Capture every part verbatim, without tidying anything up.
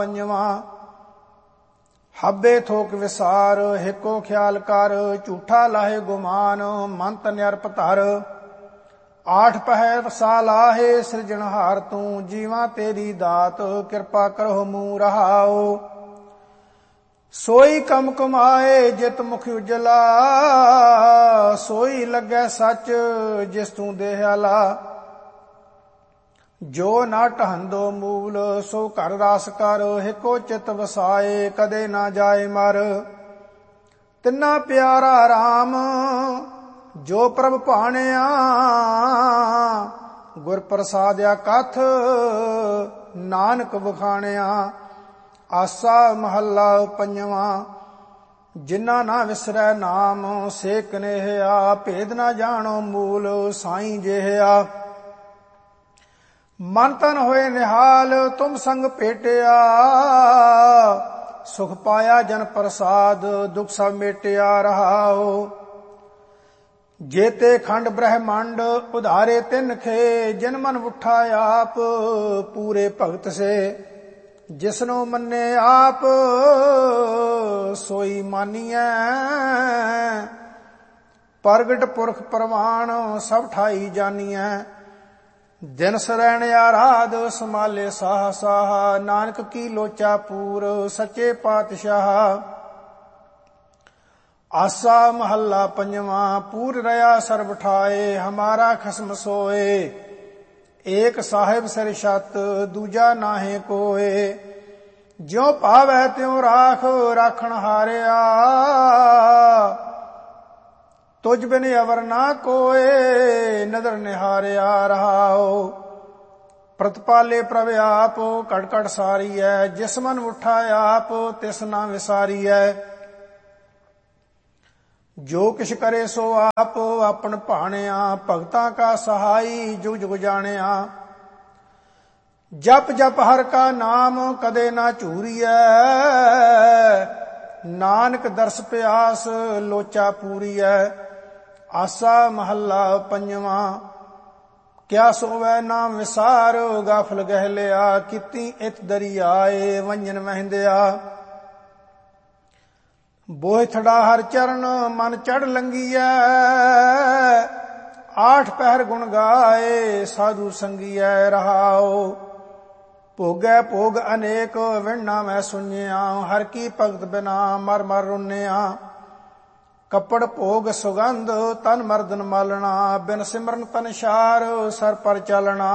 ਪੰਜਵਾਂ ਹੱਬੇ ਥੋਕ ਵਿਸਾਰ ਹਿੱਕੋ ਖਿਆਲ ਕਰ ਝੂਠਾ ਲਾਹੇ ਗੁਮਾਨ ਮੰਤ ਨਿਰਪ ਧਰ ਆਠ ਪਹਿ ਵਸਾ ਲਾਹੇ ਸਿਰਜਣਹਾਰ ਤੂੰ ਜੀਵਾਂ ਤੇਰੀ ਦਾਤ ਕਿਰਪਾ ਕਰੋ ਮੂੰਹ ਰਹਾਓ ਸੋਈ ਕਮ ਕਮਾਏ ਜਿਤ ਮੁਖ ਉਜਲਾ ਸੋਈ ਲੱਗੈ ਸੱਚ ਜਿਸ ਤੂੰ ਦੇਹਾਲਾ ਜੋ ਨਾ ਢਹੰਦੋ ਮੂਲ ਸੋ ਘਰ ਰਾਸ ਕਰ ਹਿਕੋ ਚਿਤ ਵਸਾਏ ਕਦੇ ਨਾ ਜਾਏ ਮਰ ਤਿੰਨਾ ਪਿਆਰਾ RAM ਜੋ ਪ੍ਰਭ ਭਾਣਿਆ ਗੁਰ ਪ੍ਰਸਾਦਿਆ ਕਥ ਨਾਨਕ ਵਖਾਣਿਆ ਆਸਾ ਮਹੱਲਾ ਪੰਜਵਾਂ ਜਿਨ੍ਹਾਂ ਨਾ ਵਿਸਰੈ ਨਾਮ ਸੇ ਕਨੇਹਿਆ ਭੇਦ ਨਾ ਜਾਣੋ ਮੂਲ ਸਾਈਂ ਜਿਹਾ ਮਨ ਤਨ ਹੋਏ ਨਿਹਾਲ ਤੁਮ ਸੰਗ ਭੇਟਿਆ ਸੁਖ ਪਾਇਆ ਜਨ ਪ੍ਰਸਾਦ ਦੁਖ ਸਭ ਮੇਟਿਆ ਰਹਾਓ ਜੇਤੇ ਖੰਡ ਬ੍ਰਹਮੰਡ ਉਧਾਰੇ ਤਿੰਨ ਖੇ ਜਿਨ ਮਨ ਉਠਾ ਆਪ ਪੂਰੇ ਭਗਤ ਸੇ ਜਿਸਨੂੰ ਮੰਨੇ ਆਪ ਸੋਈ ਮਾਨੀਐ ਪ੍ਰਗਟ ਪੁਰਖ ਪ੍ਰਵਾਨ ਸਭ ਠਾਈ ਜਾਨੀਐ ਦਿਨ ਸਰੈਣ ਆਰਾਧ ਸਮਾਲੇ ਸਾਹ ਸਾਹ ਨਾਨਕ ਕੀ ਲੋਚਾ ਪੂਰ ਸੱਚੇ ਪਾਤਸ਼ਾਹ ਆਸਾ ਮਹੱਲਾ ਪੰਜਵਾਂ ਪੂਰ ਰਿਆ ਸਰਬ ਠਾਏ ਹਮਾਰਾ ਖਸਮ ਸੋਏ ਏਕ ਸਾਹਿਬ ਸਿਰ ਛਤ ਦੂਜਾ ਨਾਹੇ ਕੋਏ ਜਿਉ ਭਾਵੈ ਤਿਉ ਰਾਖ ਰਾਖਣ ਹਾਰਿਆ ਤੁਝ ਬਿਨ ਅਵਰ ਨਾ ਕੋਏ ਨਦਰ ਨਿਹਾਰਿਆ ਰਹਾਓ ਪ੍ਰਤਪਾਲੇ ਪ੍ਰਭ ਆਪ ਘੜ ਘੜ ਸਾਰੀਐ ਜਿਸ ਮਨ ਉਠਾ ਆਪ ਤਿਸ ਨਾ ਵਿਸਾਰੀਐ ਜੋ ਕਿਛ ਕਰੇ ਸੋ ਆਪ ਆਪਨ ਭਾਣਿਆ ਭਗਤਾਂ ਕਾ ਸਹਾਈ ਜੁਗ ਜੁਗ ਜਾਣਿਆ ਜਪ ਜਪ ਹਰ ਕਾ ਨਾਮ ਕਦੇ ਨਾ ਝੂਰੀਐ ਨਾਨਕ ਦਰਸ ਪਿਆਸ ਲੋਚਾ ਪੂਰੀਐ ਆਸਾ ਮਹੱਲਾ ਪੰਜਵਾਂ ਕਿਆ ਸੋਵੈ ਨਾਮ ਵਿਸਾਰ ਗਾਫਲ ਗਹਿ ਲਿਆ ਕੀਤੀ ਇਤ ਦਰਿਆਏ ਵੰਜਨ ਵਹਿੰਦਿਆ ਬੋਹਿ ਥੜਾ ਹਰ ਚਰਨ ਮਨ ਚੜ ਲੰਗੀਐ ਆਠ ਪਹਿਰ ਗੁਣ ਗਾਏ ਸਾਧੂ ਸੰਗੀਐ ਰਹਾਓ ਭੋਗੈ ਭੋਗ ਅਨੇਕ ਵਿਣਨਾ ਮੈਂ ਸੁਣਿਆ ਹਰ ਕੀ ਭਗਤ ਬਿਨਾ ਮਰ ਮਰ ਰੁੰਨਿਆ ਕੱਪੜ ਭੋਗ ਸੁਗੰਧ ਤਨ ਮਰਦਨ ਮਾਲਣਾ ਬਿਨ ਸਿਮਰਨ ਤਨਸ਼ਾਰ ਸਰ ਪਰ ਚਲਣਾ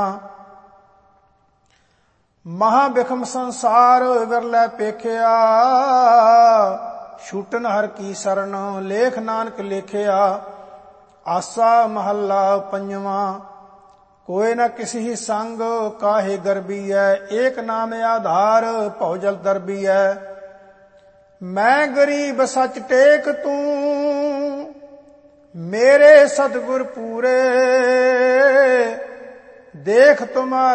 ਮਹਾ ਬਿਖਮ ਸੰਸਾਰ ਵਿਰਲੇ ਪੇਖਿਆ ਛੂਟਨ ਹਰ ਕੀ ਸਰਨ ਲੇਖ ਨਾਨਕ ਲੇਖਿਆ ਆਸਾ ਮਹੱਲਾ ਪੰਜਵਾਂ ਕੋਇ ਨਾ ਕਿਸੀ ਸੰਗ ਕਾਹੇ ਗਰਬੀਐ ਏਕ ਨਾਮ ਆਧਾਰ ਭਉ ਜਲ ਦਰਬੀਐ ਮੈਂ ਗਰੀਬ ਸੱਚ ਟੇਕ ਤੂੰ ਮੇਰੇ ਸਤਿਗੁਰ ਪੂਰੇ ਦੇਖ ਤੁਮਾਰ